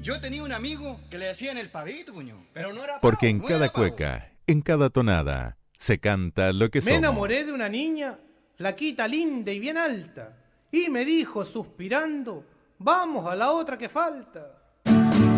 Yo tenía un amigo que le decían el pavito, cuño. Pero no era Porque pavo. en no cada era pavo. cueca, en cada tonada, se canta lo que Me somos. enamoré de una niña, flaquita, linda y bien alta, y me dijo, suspirando, vamos a la otra que falta.